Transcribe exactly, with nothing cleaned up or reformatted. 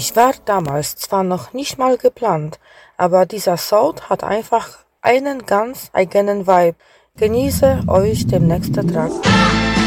Ich war damals zwar noch nicht mal geplant, aber dieser Sound hat einfach einen ganz eigenen Vibe. Genieße euch den nächsten Track.